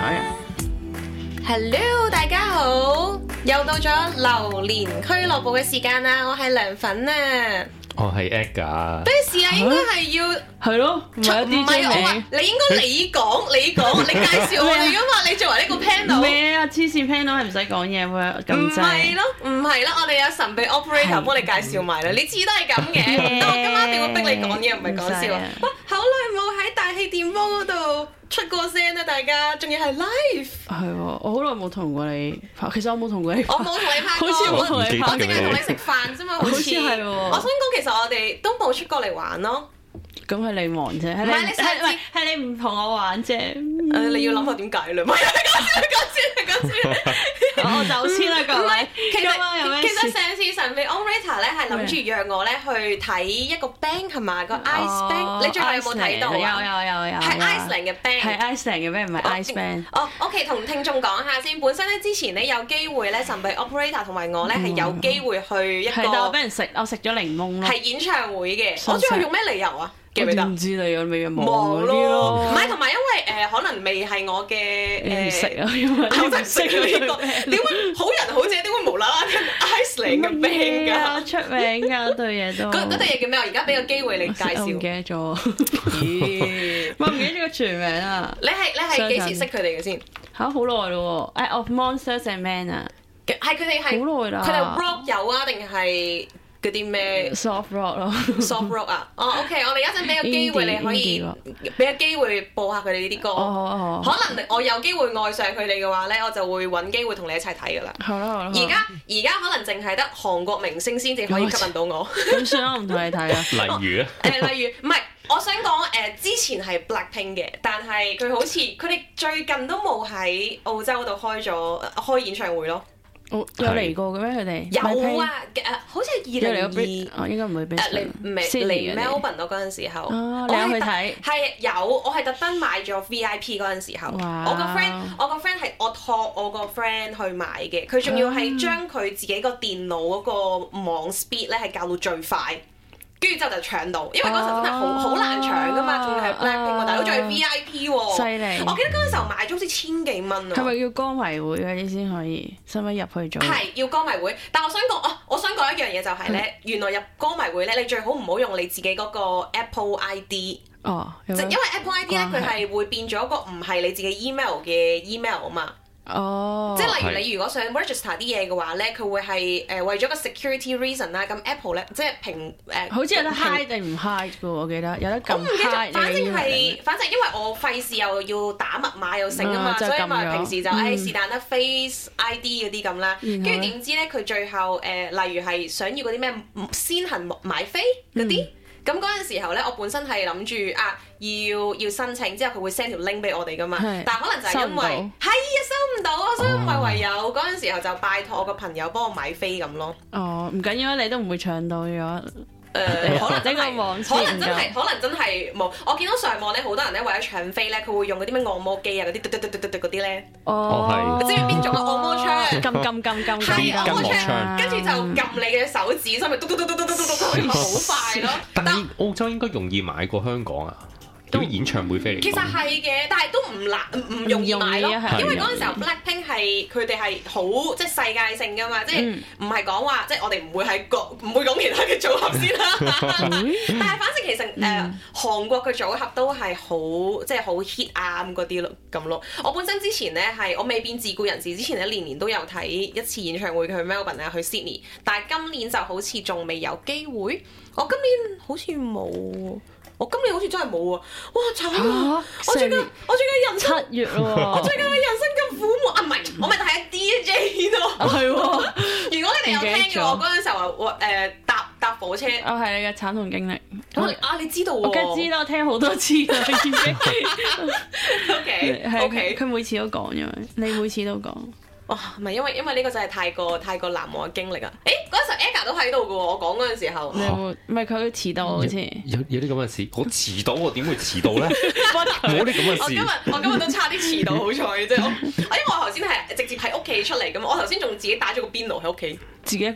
Hello， 大家好，又到咗榴蓮俱樂部嘅時間啦，我係涼粉啊。 我係 Edgar。 咩事啊？應該係要係咯，唔係唔係我話你應該你講，你介紹我哋噶嘛？你作為呢個 panel。 咩啊？黐線 panel 係唔使講嘢喎，咁唔滯。 係咯，我哋有神秘 operator 幫你介紹埋啦。你知都係咁嘅，但我今晚一定會逼你講嘢，唔係講笑啊！哇，好耐冇喺大氣電波嗰度出過聲啦，大家，仲要係 live。 係喎，我好耐冇同過你拍，其實我冇同過你拍。 我冇同你拍過， 好似冇同你拍， 我淨係同你食飯啫嘛，好似係喎。 我想講，其實我哋都冇出過嚟玩咯。 咁係你忙啫，係你唔同我玩啫。 你要諗下點解啦？唔係，講笑。 我走先啦，各位。 其實上次神秘 operator 咧係諗住約我咧去睇一個 band 係嘛，個 ice band。你最後有冇睇到啊？ 有。 係 Iceland 嘅 band。 係 Iceland 嘅 band，唔係 ice band。 OK， 同聽眾講下先。本身咧之前咧有機會咧，神秘 operator 同埋我咧係有機會去一個。 係，但我俾人食，我食咗檸檬咯。 係演唱會嘅。我最後用咩理由啊？ 我唔知你有未忙嗰啲咯， 唔係同埋因為可能未係我嘅唔識啊，因為我真係唔識呢個點會好人好姐點會無啦啦跟 Iceland 嘅 band 㗎？ 出名㗎對嘢都嗰對嘢叫咩？我而家俾個機會你介紹。 唔記得咗，我唔記得咗個全名啊！ 你係幾時識佢哋嘅先？ 嚇好耐咯喎！Of Monsters and Men 啊， 係佢哋係好耐啦。 佢哋 rock 有啊，定係？嗰啲咩 soft rock 咯 ，soft rock 啊，OK， 我哋一陣俾個機會你可以俾個機會播下佢哋呢啲歌，可能我有機會愛上佢哋嘅話咧，我就會揾機會同你一齊睇噶啦。 好啦， 而家可能淨係得韓國明星先至可以吸引到我。 咁算啦，我唔同你睇啊。 例如咧？ 例如唔係，我想講之前係 Blackpink 嘅，但係佢好似佢哋最近都冇喺澳洲度開演唱會咯。 有嚟過嘅咩？佢哋有啊，好似係2022， 應該唔會俾嚟 Melbourne 嗰陣時候， 你有去睇？ 係有，我係特登買咗 VIP 嗰陣時候，我個 friend 係我託我個 friend 去買嘅，佢仲要係將佢自己個電腦嗰個網 speed 咧係校到最快。跟住之後就搶到，因為嗰時候真係好難搶噶嘛，仲要係 Blackpink 喎，大佬仲係 VIP 喎， 犀利！ 我記得嗰陣時候買咗好似1000幾蚊啊！ 係咪要歌迷會嗰啲先可以？使唔使入去做？ 係要歌迷會，但係我想講一樣嘢就係咧，原來入歌迷會咧，你最好唔好用你自己嗰個 Apple ID。因為 Apple ID 咧，佢係會變咗個唔係你自己 email 嘅 email 啊嘛。即係例如你如果想 register 啲嘢嘅話咧，佢會係為咗個 security reason 啦。咁 Apple 咧即係好似有得 hide 定唔 hide 嘅喎，我記得有得撳 hide。 反正因為我費事又要打密碼又成啊嘛，所以咪平時就是但得 Face ID 嗰啲咁啦。跟住點知咧佢最後例如係想要嗰啲咩先行買飛嗰啲。咁嗰陣時候咧，我本身係諗住要申請，之後佢會 send 條 link 俾我哋噶嘛。但係可能就係因為收唔到啊，所以咪唯有嗰陣時候就拜託我個朋友幫我買飛咁咯。 唔緊要，你都唔會搶到咗。 可能真係冇。我見到上網咧，好多人咧為咗搶飛咧，佢會用嗰啲咩按摩機啊，嗰啲嗰啲咧。你知唔知邊種啊？按摩槍， 撳係按摩槍，跟住就撳你嘅手指，所以咪嘟好快咯。 但係澳洲應該容易買過香港啊？啲演唱會飛嚟， 其實係嘅，但係都唔容易買咯，因為嗰陣時候 Blackpink 係佢哋係好即係世界性㗎嘛，即係唔係講話即係我哋唔會講其他嘅組合先啦。但係反正其實韓國嘅組合都係好即係好 hit 啊嗰啲咯咁咯。我本身之前咧係我未變自僱人士之前咧，年年都有睇一次演唱會，去 Melbourne 啊，去 Sydney， 但係今年就好似仲未有機會。我今年好似冇。我今年好似真係冇啊！哇慘啊！我最近人生 7月咯喎！ 我最近嘅人生咁苦悶啊！唔係，我咪睇下 DJ 咯。 係喎。 如果你哋有聽嘅，我嗰陣時候搭火車。 係你嘅慘痛經歷。 你知道喎？ 我梗係知啦，我聽好多次啦已經。 OK， 佢每次都講，因為你每次都講。 哇，唔係因為呢個真係太過難忘嘅經歷啊！嗰陣時 Edgar 都喺度嘅喎，我講嗰陣時候。 唔係佢遲到好似。 有啲咁嘅事，我遲到我點會遲到咧？冇啲咁嘅事。 我今日都差啲遲到，好彩嘅啫。因為我頭先係直接喺屋企出嚟嘅嘛，我頭先仲自己打咗個邊爐喺屋企。 自己。